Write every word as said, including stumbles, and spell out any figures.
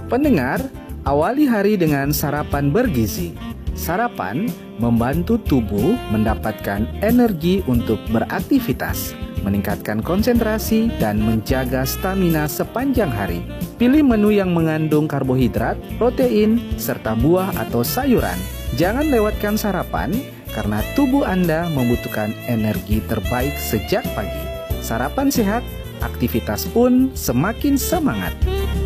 Pendengar, awali hari dengan sarapan bergizi. Sarapan membantu tubuh mendapatkan energi untuk beraktivitas, meningkatkan konsentrasi, dan menjaga stamina sepanjang hari. Pilih menu yang mengandung karbohidrat, protein, serta buah atau sayuran. Jangan lewatkan sarapan karena tubuh Anda membutuhkan energi terbaik sejak pagi. Sarapan sehat, aktivitas pun semakin semangat.